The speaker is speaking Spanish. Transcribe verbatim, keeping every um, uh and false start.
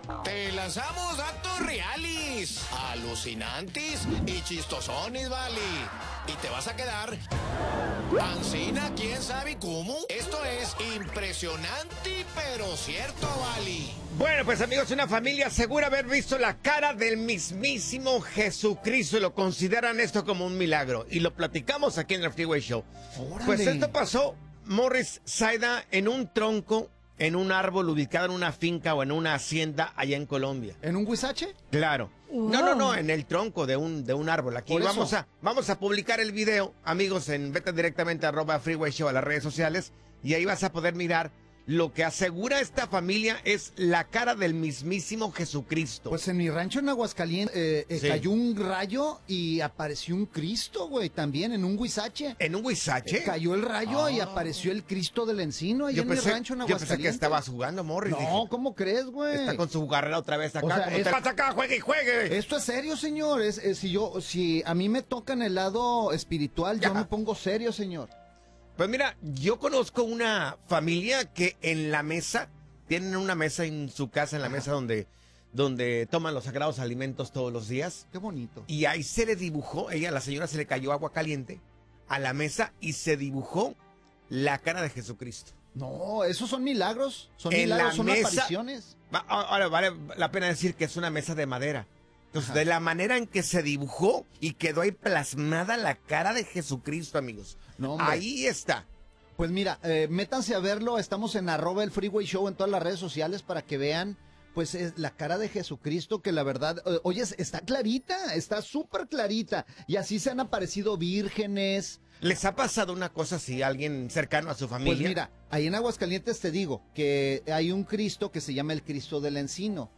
Te lanzamos datos reales, alucinantes y chistosones, vale. Y te vas a quedar pancina, quién sabe cómo. Esto es impresionante, pero cierto, vale. Bueno, pues amigos, una familia asegura haber visto la cara del mismísimo Jesucristo y lo consideran esto como un milagro. Y lo platicamos aquí en el Freeway Show. ¡Órale! Pues esto pasó, Morris Saida, en un tronco, en un árbol ubicado en una finca o en una hacienda allá en Colombia. ¿En un huizache? Claro. Wow. No, no, no, en el tronco de un, de un árbol. Aquí vamos a, vamos a publicar el video, amigos, en vete directamente a arroba Freeway Show a las redes sociales y ahí vas a poder mirar. Lo que asegura esta familia es la cara del mismísimo Jesucristo. Pues en mi rancho en Aguascalientes eh, eh, sí. cayó un rayo y apareció un Cristo, güey, también en un huizache. ¿En un huizache? Eh, cayó el rayo oh. y apareció el Cristo del Encino ahí yo en pensé, mi rancho en Aguascalientes. Yo pensé que estabas jugando, Morris. No, dije, ¿cómo crees, güey? Está con su jugarrera otra vez acá. O sea, es, te pasa acá? Juegue y juegue. Esto es serio, señor. Es, es, si, yo, si a mí me tocan el lado espiritual, ya. yo me pongo serio, señor. Pues mira, yo conozco una familia que en la mesa, tienen una mesa en su casa, en la mesa donde, donde toman los sagrados alimentos todos los días. Qué bonito. Y ahí se le dibujó, ella, la señora, se le cayó agua caliente a la mesa y se dibujó la cara de Jesucristo. No, esos son milagros, son en milagros, la son mesa, apariciones. Ahora vale la pena decir que es una mesa de madera. Entonces, Ajá. de la manera en que se dibujó y quedó ahí plasmada la cara de Jesucristo, amigos. No, ahí está. Pues mira, eh, métanse a verlo, estamos en arroba el Freeway Show en todas las redes sociales para que vean, pues, es la cara de Jesucristo que la verdad, eh, oye, está clarita, está súper clarita. Y así se han aparecido vírgenes. ¿Les ha pasado una cosa así a alguien cercano a su familia? Pues mira, ahí en Aguascalientes te digo que hay un Cristo que se llama el Cristo del Encino.